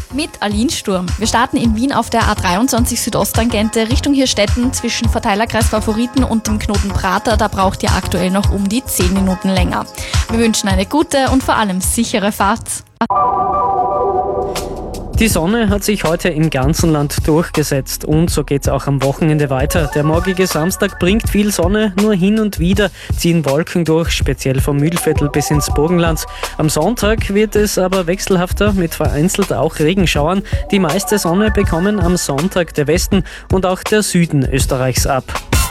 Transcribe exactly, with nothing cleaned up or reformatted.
Mit Aline Sturm. Wir starten in Wien auf der A dreiundzwanzig Südosttangente Richtung Hirstetten zwischen Verteilerkreis Favoriten und dem Knoten Prater. Da braucht ihr aktuell noch um die zehn Minuten länger. Wir wünschen eine gute und vor allem sichere Fahrt. Die Sonne hat sich heute im ganzen Land durchgesetzt und so geht's auch am Wochenende weiter. Der morgige Samstag bringt viel Sonne, nur hin und wieder ziehen Wolken durch, speziell vom Mühlviertel bis ins Burgenland. Am Sonntag wird es aber wechselhafter mit vereinzelt auch Regenschauern. Die meiste Sonne bekommen am Sonntag der Westen und auch der Süden Österreichs ab.